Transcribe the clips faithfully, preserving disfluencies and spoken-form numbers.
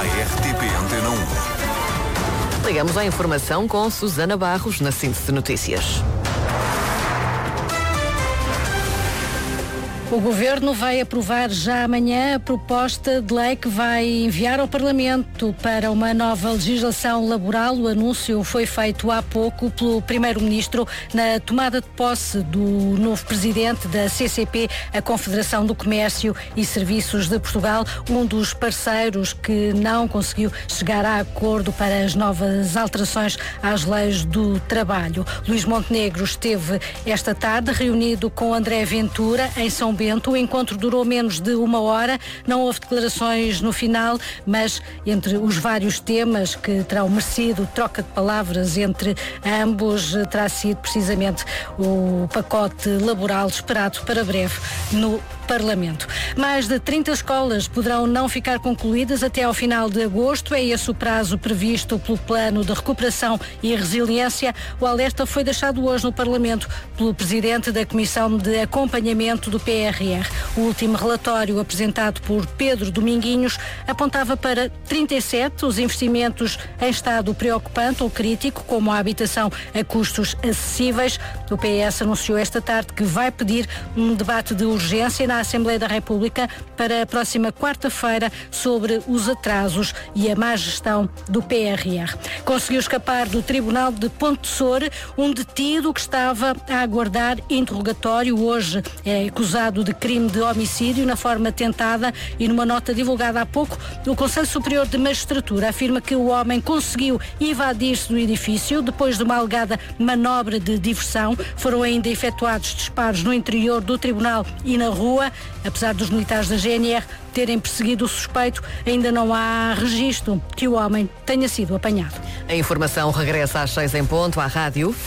R T P Antena um. Ligamos à informação com Susana Barros na síntese de notícias. O Governo vai aprovar já amanhã a proposta de lei que vai enviar ao Parlamento para uma nova legislação laboral. O anúncio foi feito há pouco pelo Primeiro-Ministro na tomada de posse do novo Presidente da C C P, a Confederação do Comércio e Serviços de Portugal, um dos parceiros que não conseguiu chegar a acordo para as novas alterações às leis do trabalho. Luís Montenegro esteve esta tarde reunido com André Ventura em São Bento. O encontro durou menos de uma hora, não houve declarações no final, mas entre os vários temas que terão merecido troca de palavras entre ambos, terá sido precisamente o pacote laboral esperado para breve no Parlamento. Mais de trinta escolas poderão não ficar concluídas até ao final de agosto. É esse o prazo previsto pelo Plano de Recuperação e Resiliência. O alerta foi deixado hoje no Parlamento pelo Presidente da Comissão de Acompanhamento do P R R. O último relatório apresentado por Pedro Dominguinhos apontava para trinta e sete os investimentos em estado preocupante ou crítico, como a habitação a custos acessíveis. O P S anunciou esta tarde que vai pedir um debate de urgência na Assembleia da República para a próxima quarta-feira sobre os atrasos e a má gestão do P R R. Conseguiu escapar do Tribunal de Pontessor um detido que estava a aguardar interrogatório. Hoje é acusado de crime de homicídio na forma tentada e numa nota divulgada há pouco, o Conselho Superior de Magistratura afirma que o homem conseguiu evadir-se do edifício depois de uma alegada manobra de diversão. Foram ainda efetuados disparos no interior do tribunal e na rua. Apesar dos militares da G N R terem perseguido o suspeito, ainda não há registro que o homem tenha sido apanhado. A informação regressa às seis em ponto à rádio.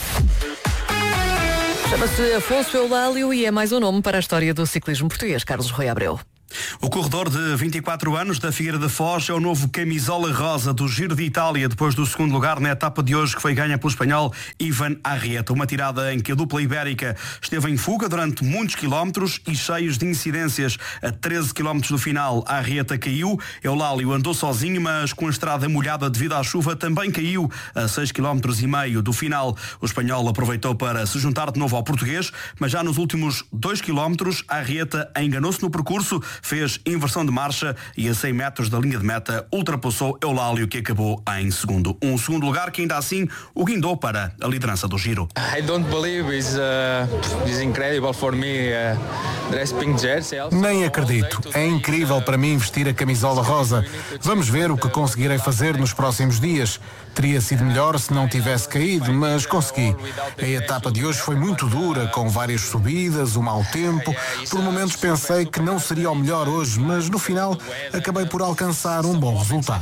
Chama-se Afonso Eulálio e é mais um nome para a história do ciclismo português. Carlos Rui Abreu. O corredor de vinte e quatro anos da Figueira da Foz é o novo camisola rosa do Giro de Itália, depois do segundo lugar na etapa de hoje, que foi ganha pelo espanhol Ivan Arrieta. Uma tirada em que a dupla ibérica esteve em fuga durante muitos quilómetros e cheios de incidências. A treze quilómetros do final, a Arrieta caiu. Eulálio andou sozinho, mas com a estrada molhada devido à chuva também caiu. A seis quilómetros e meio do final, o espanhol aproveitou para se juntar de novo ao português, mas já nos últimos dois quilómetros, a Arrieta enganou-se no percurso, fez inversão de marcha e a cem metros da linha de meta ultrapassou Eulálio, que acabou em segundo. Um segundo lugar que ainda assim o guindou para a liderança do Giro. I don't believe it's, uh, it's incredible for me, uh, dress pink jersey. Nem acredito. É incrível para mim vestir a camisola rosa. Vamos ver o que conseguirei fazer nos próximos dias. Teria sido melhor se não tivesse caído, mas consegui. A etapa de hoje foi muito dura, com várias subidas, o mau tempo. Por momentos pensei que não seria o melhor hoje, mas no final acabei por alcançar um bom resultado.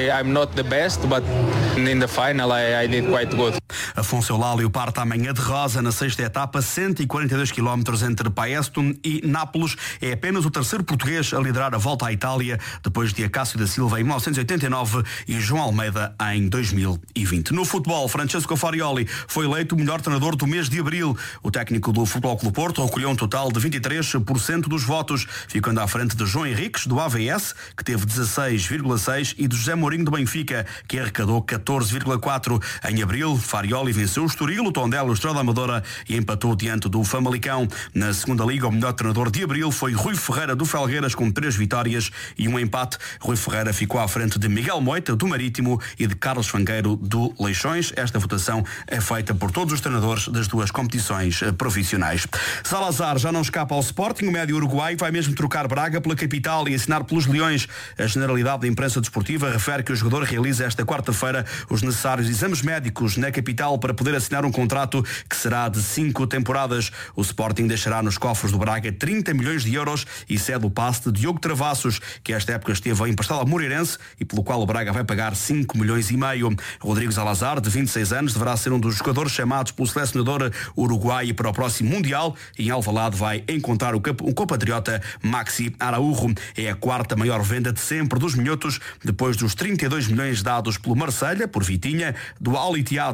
Afonso Eulálio parte amanhã de rosa na sexta etapa, cento e quarenta e dois quilómetros entre Paestum e Nápoles. É apenas o terceiro português a liderar a volta à Itália, depois de Acácio da Silva em mil novecentos e oitenta e nove e João Almeida em dois mil e vinte. No futebol, Francesco Farioli foi eleito o melhor treinador do mês de abril. O técnico do Futebol Clube Porto recolheu um total de vinte e três por cento dos votos, ficando à frente de João Henriques, do A V S, que teve dezasseis vírgula seis, e de José Mourinho, do Benfica, que arrecadou catorze vírgula quatro. Em abril, Farioli venceu o Estoril, o Tondela, o Estrela da Amadora e empatou diante do Famalicão. Na segunda liga, o melhor treinador de abril foi Rui Ferreira, do Felgueiras, com três vitórias e um empate. Rui Ferreira ficou à frente de Miguel Moita, do Marítimo, e de Carlos Fangueiro, do Leixões. Esta votação é feita por todos os treinadores das duas competições profissionais. Salazar já não escapa ao Sporting. O médio uruguai vai mesmo trocar Braga pela capital e assinar pelos Leões. A Generalidade da Imprensa Desportiva refere que o jogador realiza esta quarta-feira os necessários exames médicos na capital para poder assinar um contrato que será de cinco temporadas. O Sporting deixará nos cofres do Braga trinta milhões de euros e cede o passe de Diogo Travassos, que esta época esteve emprestado ao Moreirense e pelo qual o Braga vai pagar cinco milhões e meio. Rodrigo Salazar, de vinte e seis anos, deverá ser um dos jogadores chamados pelo selecionador uruguaio para o próximo Mundial, e em Alvalade vai encontrar o, o compatriota Maxi Araújo. É a quarta maior venda de sempre dos minhotos, depois dos trinta e dois milhões dados pelo Marselha, por Vitinha, do Al Ittihad por Roger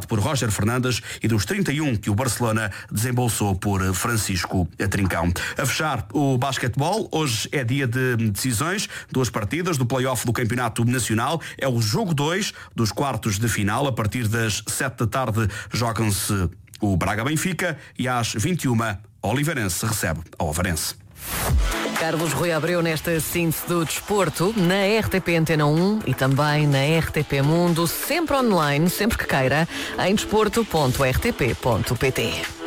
Roger Fernandes e dos trinta e um que o Barcelona desembolsou por Francisco Trincão. A fechar o basquetebol, hoje é dia de decisões, duas partidas do play-off do Campeonato Nacional, é o jogo dois dos quartos de final, a partir das sete da tarde jogam-se o Braga-Benfica e às vinte e uma o Oliveirense recebe a Ovarense. Carlos Rui Abreu nesta síntese do desporto, na R T P Antena um e também na R T P Mundo, sempre online, sempre que queira, em desporto ponto r t p ponto p t.